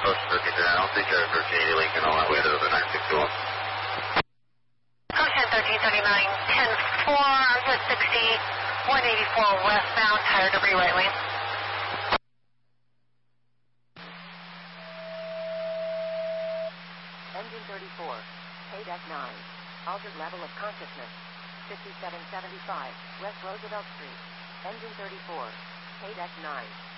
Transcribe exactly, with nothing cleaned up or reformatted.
Post thirteen zero, I'll take care of thirteen eighty Lincoln all that way to the nine six two one. Ocean thirteen thirty-nine, ten four, U S sixty, one eighty-four westbound, higher debris right lane. Engine thirty-four, K deck nine, altered level of consciousness, fifty-seven seventy-five, West Roosevelt Street. Engine thirty-four, K deck nine.